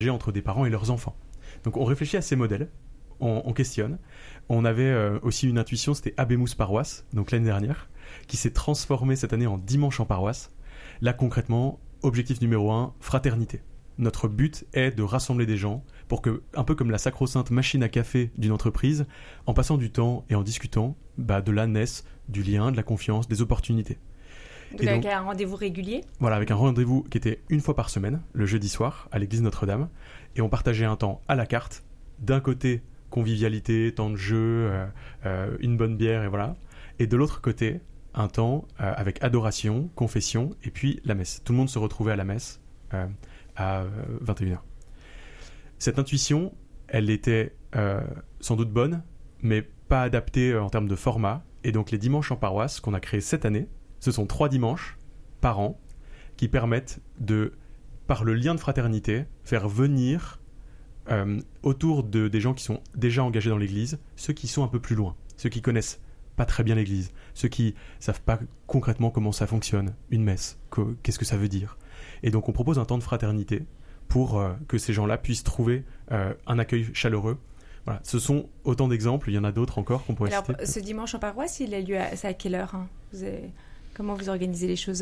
entre des parents et leurs enfants. Donc on réfléchit à ces modèles, on questionne. On avait aussi une intuition, c'était Habemus Paroisse, donc l'année dernière, qui s'est transformée cette année en dimanche en paroisse. Là concrètement, objectif numéro 1, fraternité. Notre but est de rassembler des gens pour que, un peu comme la sacro-sainte machine à café d'une entreprise, en passant du temps et en discutant, de là naissent du lien, de la confiance, des opportunités. Donc avec un rendez-vous régulier ? Voilà, avec un rendez-vous qui était une fois par semaine, le jeudi soir, à l'église Notre-Dame. Et on partageait un temps à la carte. D'un côté, convivialité, temps de jeu, une bonne bière, et voilà. Et de l'autre côté, un temps avec adoration, confession, et puis la messe. Tout le monde se retrouvait à la messe à 21h. Cette intuition, elle était sans doute bonne, mais pas adaptée en termes de format. Et donc les dimanches en paroisse qu'on a créés cette année, ce sont 3 dimanches par an qui permettent de, par le lien de fraternité, faire venir autour des gens qui sont déjà engagés dans l'Église, ceux qui sont un peu plus loin, ceux qui connaissent pas très bien l'Église, ceux qui savent pas concrètement comment ça fonctionne, une messe, qu'est-ce que ça veut dire. Et donc on propose un temps de fraternité pour que ces gens-là puissent trouver un accueil chaleureux. Voilà, ce sont autant d'exemples, il y en a d'autres encore qu'on pourrait citer. Alors, ce dimanche en paroisse, il a lieu c'est à quelle heure, hein ? Comment vous organisez les choses ?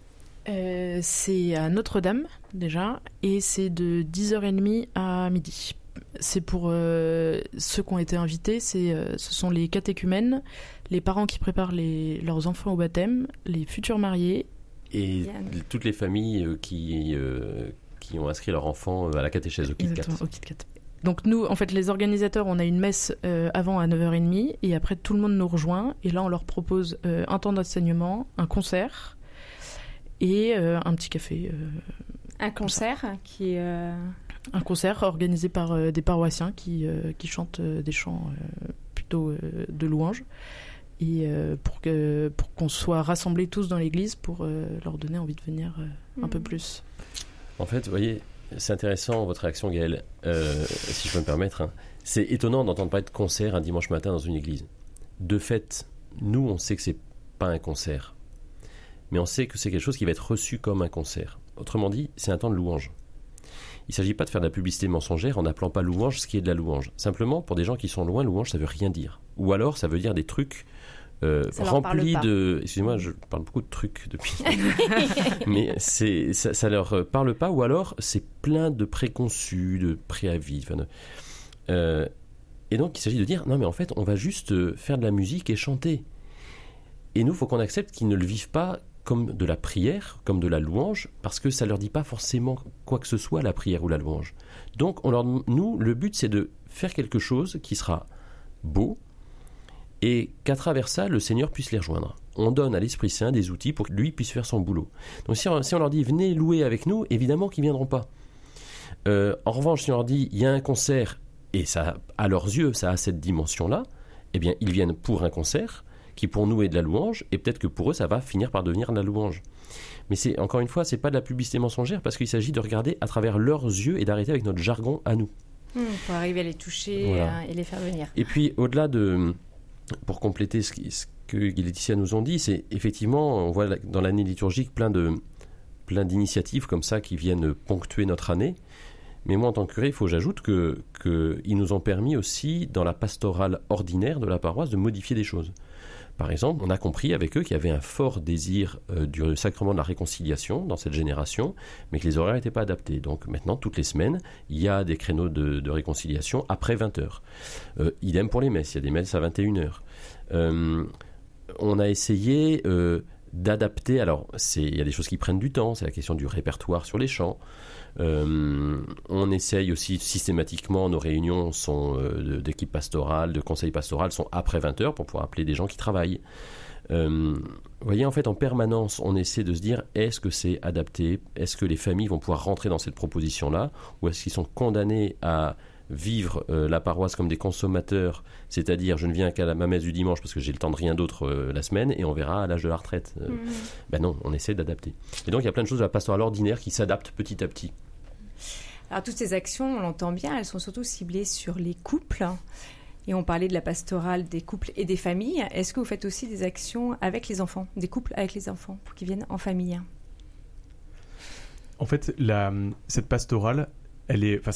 C'est à Notre-Dame, déjà, et c'est de 10h30 à midi. C'est pour ceux qui ont été invités, ce sont les catéchumènes, les parents qui préparent leurs enfants au baptême, les futurs mariés. Et toutes les familles qui ont inscrit leur enfant à la catéchèse, au Kit Kat. Exactement, au Kit Kat. Donc nous, en fait, les organisateurs, on a une messe avant à 9h30 et après tout le monde nous rejoint et là on leur propose un temps d'enseignement, un concert et un petit café. Un concert qui est... Un concert organisé par des paroissiens qui chantent des chants plutôt de louanges et pour qu'on soit rassemblés tous dans l'église pour leur donner envie de venir un peu plus. En fait, vous voyez... C'est intéressant votre réaction, Gaëlle, si je peux me permettre. Hein. C'est étonnant d'entendre parler de concert un dimanche matin dans une église. De fait, nous, on sait que c'est pas un concert, mais on sait que c'est quelque chose qui va être reçu comme un concert. Autrement dit, c'est un temps de louange. Il ne s'agit pas de faire de la publicité mensongère en n'appelant pas louange ce qui est de la louange. Simplement, pour des gens qui sont loin, louange, ça veut rien dire. Ou alors, ça veut dire des trucs remplis de... Excusez-moi, je parle beaucoup de trucs depuis... Mais ça leur parle pas, ou alors c'est plein de préconçus, de préavis. Et donc il s'agit de dire, non mais en fait on va juste faire de la musique et chanter. Et nous, il faut qu'on accepte qu'ils ne le vivent pas comme de la prière, comme de la louange, parce que ça leur dit pas forcément quoi que ce soit, la prière ou la louange. Donc nous, le but c'est de faire quelque chose qui sera beau, et qu'à travers ça, le Seigneur puisse les rejoindre. On donne à l'Esprit Saint des outils pour que lui puisse faire son boulot. Donc si on leur dit « venez louer avec nous », évidemment qu'ils ne viendront pas. En revanche, si on leur dit « il y a un concert », et ça, à leurs yeux, ça a cette dimension-là, eh bien, ils viennent pour un concert qui pour nous est de la louange, et peut-être que pour eux, ça va finir par devenir de la louange. Mais encore une fois, ce n'est pas de la publicité mensongère, parce qu'il s'agit de regarder à travers leurs yeux et d'arrêter avec notre jargon à nous. Pour arriver à les toucher et les faire venir. Et puis, au-delà de... Pour compléter ce que Laetitia nous ont dit, c'est effectivement, on voit dans l'année liturgique plein d'initiatives comme ça qui viennent ponctuer notre année. Mais moi, en tant que curé, il faut que j'ajoute qu'ils nous ont permis aussi, dans la pastorale ordinaire de la paroisse, de modifier des choses. Par exemple, on a compris avec eux qu'il y avait un fort désir du sacrement de la réconciliation dans cette génération, mais que les horaires n'étaient pas adaptés. Donc maintenant, toutes les semaines, il y a des créneaux de réconciliation après 20h. Idem pour les messes, il y a des messes à 21h. On a essayé d'adapter, alors il y a des choses qui prennent du temps, c'est la question du répertoire sur les chants. On essaye aussi systématiquement, nos réunions d'équipe pastorale, de conseil pastoral sont après 20h pour pouvoir appeler des gens qui travaillent. Vous voyez, en fait, en permanence, on essaie de se dire, est-ce que c'est adapté ? Est-ce que les familles vont pouvoir rentrer dans cette proposition-là ? Ou est-ce qu'ils sont condamnés à vivre la paroisse comme des consommateurs, c'est-à-dire je ne viens qu'à ma messe du dimanche parce que j'ai le temps de rien d'autre la semaine et on verra à l'âge de la retraite. Ben non, on essaie d'adapter. Et donc il y a plein de choses de la pastorale ordinaire qui s'adaptent petit à petit. Alors toutes ces actions, on l'entend bien, elles sont surtout ciblées sur les couples. Et on parlait de la pastorale des couples et des familles. Est-ce que vous faites aussi des actions avec les enfants, des couples avec les enfants, pour qu'ils viennent en famille ? En fait, cette pastorale, elle est, enfin,